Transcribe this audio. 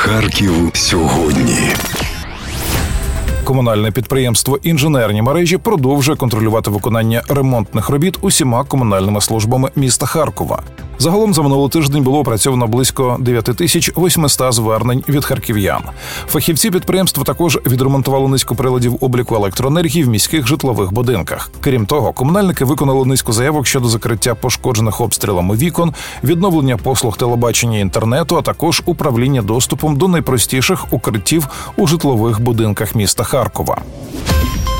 Харків сьогодні. Комунальне підприємство «Інженерні мережі» продовжує контролювати виконання ремонтних робіт усіма комунальними службами міста Харкова. Загалом за минулий тиждень було опрацьовано близько 9800 звернень від харків'ян. Фахівці підприємства також відремонтували низку приладів обліку електроенергії в міських житлових будинках. Крім того, комунальники виконали низку заявок щодо закриття пошкоджених обстрілами вікон, відновлення послуг телебачення і інтернету, а також управління доступом до найпростіших укриттів у житлових будинках міста Харкова.